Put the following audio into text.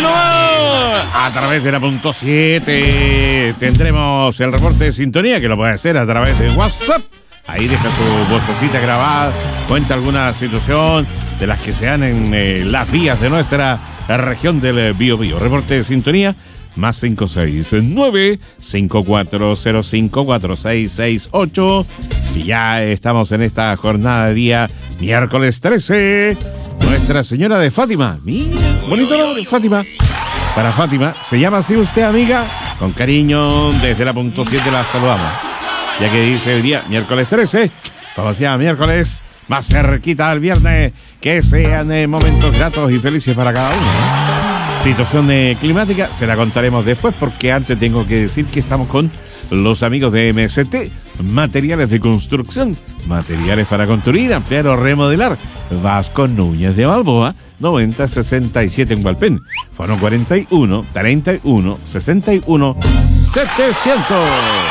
nomás. A través de la punto 7 tendremos el reporte de sintonía, que lo puede hacer a través de WhatsApp. Ahí deja su vocecita grabada, cuenta alguna situación de las que se dan en las vías de nuestra región del Biobío. Reporte de sintonía, más 569-5405-4668. Y ya estamos en esta jornada de día miércoles 13. Nuestra Señora de Fátima. Mira, bonito nombre, Fátima. Para Fátima, ¿se llama así usted, amiga? Con cariño, desde la punto 7 la saludamos. Ya que dice el día miércoles 13, como sea miércoles, más cerquita al viernes, que sean momentos gratos y felices para cada uno. Situación climática, se la contaremos después, porque antes tengo que decir que estamos con los amigos de MST, materiales de construcción, materiales para construir, ampliar o remodelar. Vasco Núñez de Balboa, 9067 en Hualpén, Fono 41 31 61 700.